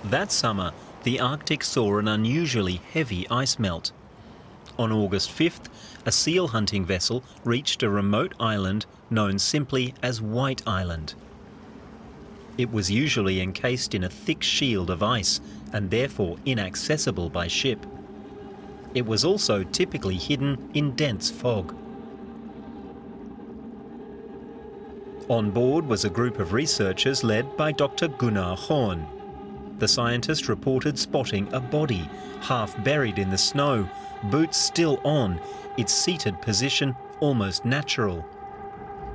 That summer, the Arctic saw an unusually heavy ice melt. On August 5th, a seal hunting vessel reached a remote island known simply as White Island. It was usually encased in a thick shield of ice and therefore inaccessible by ship. It was also typically hidden in dense fog. On board was a group of researchers led by Dr. Gunnar Horn. The scientist reported spotting a body, half buried in the snow, boots still on, its seated position almost natural.